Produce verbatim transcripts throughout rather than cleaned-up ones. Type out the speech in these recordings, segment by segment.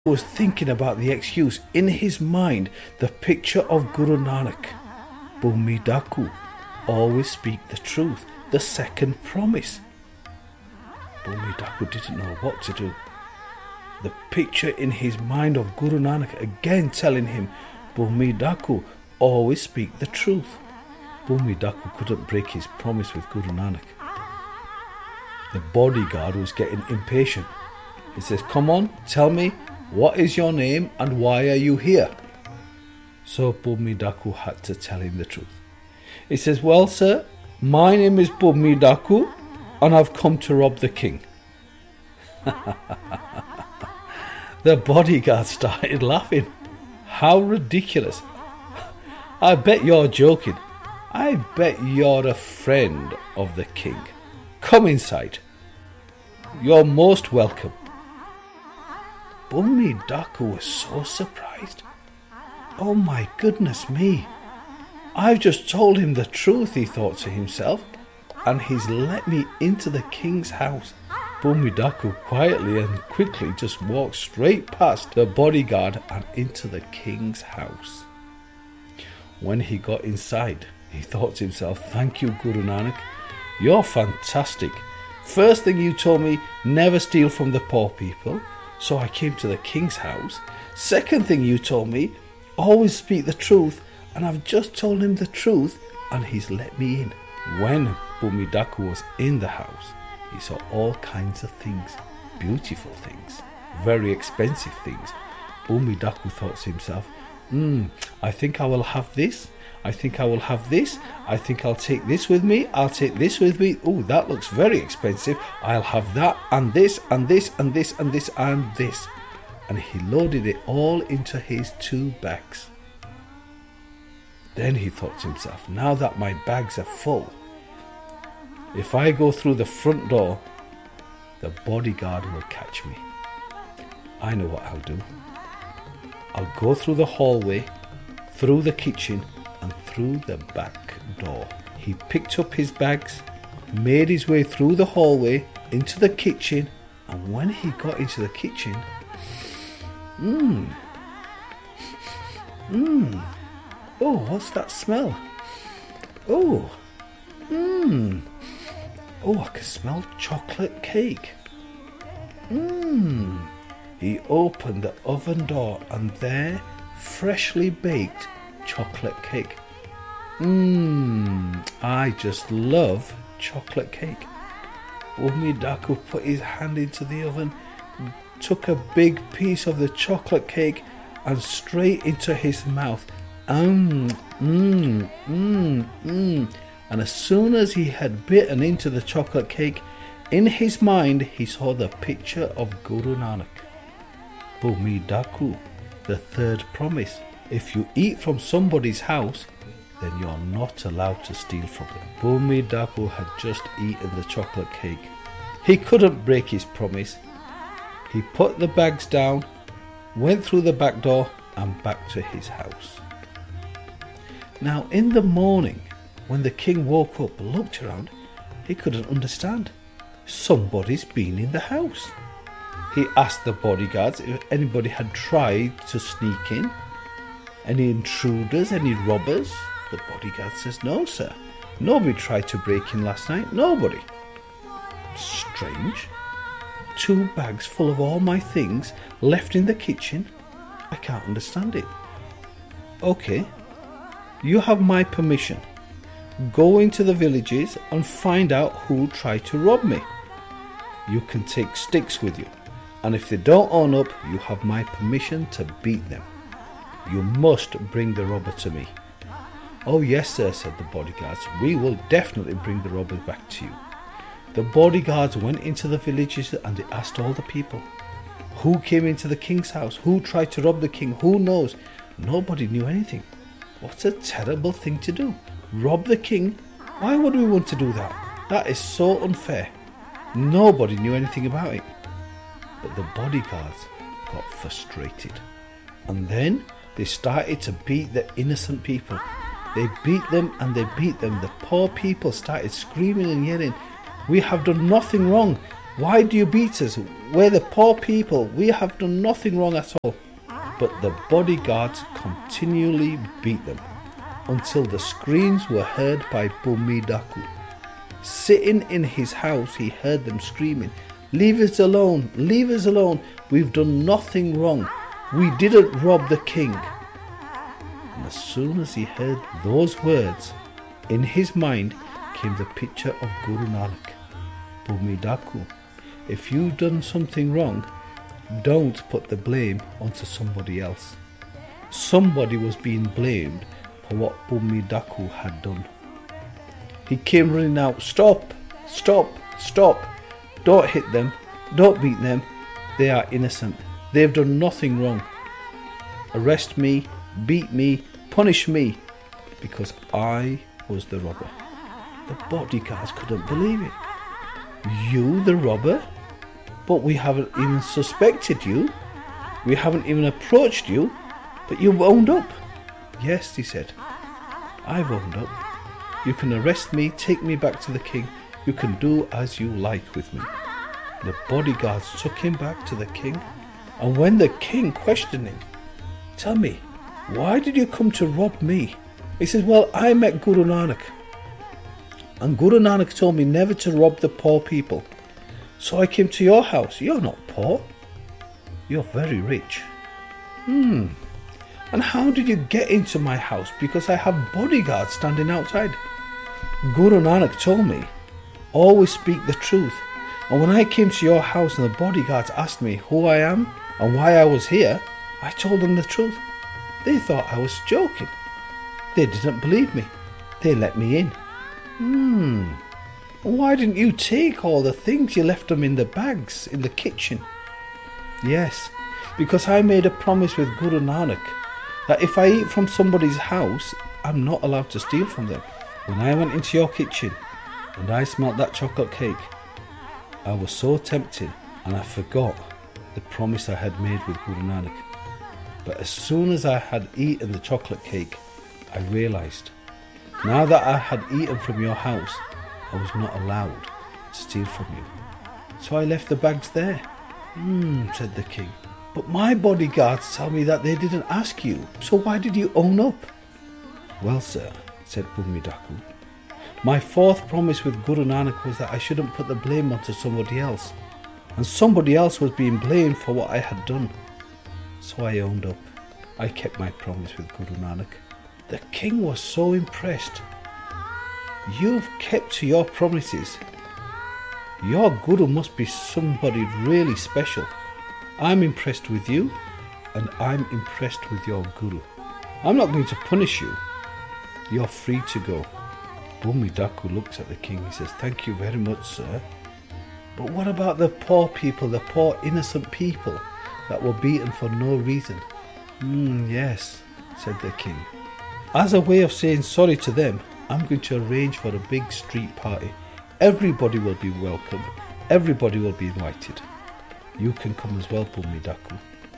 was thinking about the excuse. In his mind, the picture of Guru Nanak. Bhumi Daku, always speak the truth, the second promise. Bhumi Daku didn't know what to do. The picture in his mind of Guru Nanak again telling him, Bhumi Daku, always speak the truth. Bhumi Daku couldn't break his promise with Guru Nanak. The bodyguard was getting impatient. He says, come on, tell me, what is your name and why are you here? So Bhumi Daku had to tell him the truth. He says, well, sir, my name is Bhumi Daku and I've come to rob the king. The bodyguard started laughing. How ridiculous. I bet you're joking. I bet you're a friend of the king. Come inside. You're most welcome. Bhumi Daku was so surprised. Oh my goodness me. I've just told him the truth, he thought to himself, and he's let me into the king's house. Bhumi Daku quietly and quickly just walked straight past the bodyguard and into the king's house. When he got inside, he thought to himself, thank you, Guru Nanak. You're fantastic. First thing you told me, never steal from the poor people. So I came to the king's house. Second thing you told me, always speak the truth. And I've just told him the truth and he's let me in. When Bhumi Daku was in the house, he saw all kinds of things. Beautiful things. Very expensive things. Bhumi Daku thought to himself, hmm, I think I will have this. I think I will have this. I think I'll take this with me. I'll take this with me. Oh, that looks very expensive. I'll have that and this and this and this and this and this. And he loaded it all into his two bags. Then he thought to himself, now that my bags are full, if I go through the front door, the bodyguard will catch me. I know what I'll do. I'll go through the hallway, through the kitchen, and through the back door. He picked up his bags, made his way through the hallway into the kitchen, and when he got into the kitchen, mmm, mmm, oh, what's that smell? Oh, mmm, oh, I can smell chocolate cake. Mmm. He opened the oven door and there, freshly baked chocolate cake. Mmm, I just love chocolate cake. Bhumi Daku put his hand into the oven, took a big piece of the chocolate cake and straight into his mouth. Mmm, mmm, mmm, mmm. And as soon as he had bitten into the chocolate cake, in his mind he saw the picture of Guru Nanak. Bhumi Daku, the third promise. If you eat from somebody's house, then you're not allowed to steal from them. Bhumi Daku had just eaten the chocolate cake. He couldn't break his promise. He put the bags down, went through the back door and back to his house. Now in the morning, when the king woke up and looked around, he couldn't understand. Somebody's been in the house. He asked the bodyguards if anybody had tried to sneak in. Any intruders, any robbers? The bodyguard says, no, sir. Nobody tried to break in last night. Nobody. Strange. Two bags full of all my things left in the kitchen. I can't understand it. Okay. You have my permission. Go into the villages and find out who tried to rob me. You can take sticks with you. And if they don't own up, you have my permission to beat them. You must bring the robber to me. Oh yes, sir, said the bodyguards. We will definitely bring the robbers back to you. The bodyguards went into the villages and they asked all the people. Who came into the king's house? Who tried to rob the king? Who knows? Nobody knew anything. What a terrible thing to do. Rob the king? Why would we want to do that? That is so unfair. Nobody knew anything about it. But the bodyguards got frustrated. And then they started to beat the innocent people. They beat them and they beat them. The poor people started screaming and yelling, we have done nothing wrong. Why do you beat us? We're the poor people. We have done nothing wrong at all. But the bodyguards continually beat them until the screams were heard by Bhumidakku. Sitting in his house, he heard them screaming, "Leave us alone, leave us alone. We've done nothing wrong. We didn't rob the king." And as soon as he heard those words, in his mind came the picture of Guru Nanak. "Bhumidakku, if you've done something wrong, don't put the blame onto somebody else." Somebody was being blamed for what Bhumidakku had done. He came running out, "Stop, stop, stop. Don't hit them, don't beat them. They are innocent. They've done nothing wrong. Arrest me, beat me, punish me, because I was the robber." The bodyguards couldn't believe it. "You, the robber? But we haven't even suspected you. We haven't even approached you, but you've owned up." "Yes," he said, "I've owned up. You can arrest me, take me back to the king. You can do as you like with me." The bodyguards took him back to the king, and when the king questioned him, "Tell me, why did you come to rob me?" He said, "Well, I met Guru Nanak, and Guru Nanak told me never to rob the poor people. So I came to your house. You're not poor. You're very rich." "Hmm. And how did you get into my house? Because I have bodyguards standing outside." "Guru Nanak told me, always speak the truth. And when I came to your house and the bodyguards asked me who I am and why I was here, I told them the truth. They thought I was joking. They didn't believe me. They let me in." "Hmm. Why didn't you take all the things? You left them in the bags in the kitchen." "Yes, because I made a promise with Guru Nanak that if I eat from somebody's house, I'm not allowed to steal from them. When I went into your kitchen and I smelt that chocolate cake, I was so tempted and I forgot the promise I had made with Guru Nanak. But as soon as I had eaten the chocolate cake, I realised, now that I had eaten from your house, I was not allowed to steal from you. So I left the bags there." "Hmm," said the king. "But my bodyguards tell me that they didn't ask you. So why did you own up?" "Well, sir," said Bhumidakku, "my fourth promise with Guru Nanak was that I shouldn't put the blame onto somebody else. And somebody else was being blamed for what I had done. So I owned up. I kept my promise with Guru Nanak." The king was so impressed. "You've kept to your promises. Your Guru must be somebody really special. I'm impressed with you, and I'm impressed with your Guru. I'm not going to punish you. You're free to go." Bhumidakku looks at the king. He says, "Thank you very much, sir. But what about the poor people, the poor innocent people that were beaten for no reason?" "Hmm, yes," said the king. "As a way of saying sorry to them, I'm going to arrange for a big street party. Everybody will be welcome. Everybody will be invited. You can come as well, Bhumidakku."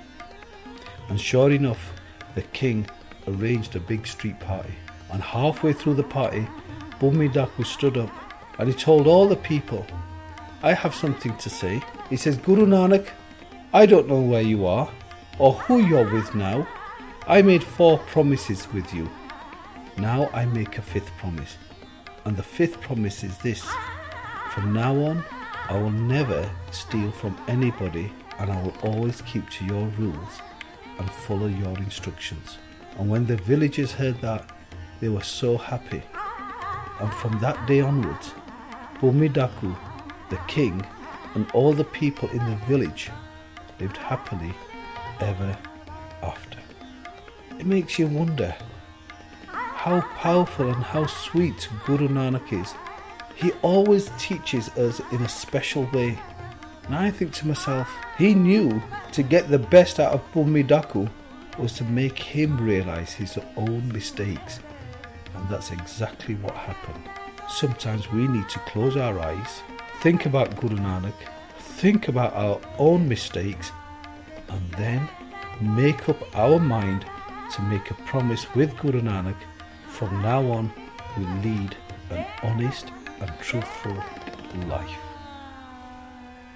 And sure enough, the king arranged a big street party. And halfway through the party, Bhumidakku stood up and he told all the people, "I have something to say." He says, "Guru Nanak, I don't know where you are or who you're with now. I made four promises with you. Now I make a fifth promise. And the fifth promise is this. From now on, I will never steal from anybody, and I will always keep to your rules and follow your instructions." And when the villagers heard that, they were so happy. And from that day onwards, Bhumidakku, the king, and all the people in the village lived happily ever after. It makes you wonder how powerful and how sweet Guru Nanak is. He always teaches us in a special way. And I think to myself, he knew to get the best out of Bhumidakku was to make him realise his own mistakes. And that's exactly what happened. Sometimes we need to close our eyes, think about Guru Nanak, think about our own mistakes, and then make up our mind to make a promise with Guru Nanak. From now on, we lead an honest and truthful life.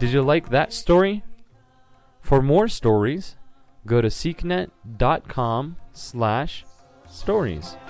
Did you like that story? For more stories, go to seeknet dot com slash stories.